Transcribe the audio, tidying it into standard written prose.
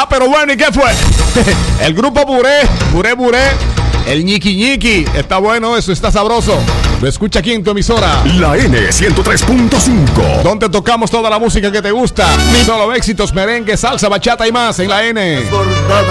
Ah, pero bueno, ¿y qué fue? El grupo Buré. El ñiqui ñiqui. Está bueno eso, está sabroso. Lo escucha aquí en tu emisora. La N103.5. Donde tocamos toda la música que te gusta. Solo éxitos, merengue, salsa, bachata y más en la N.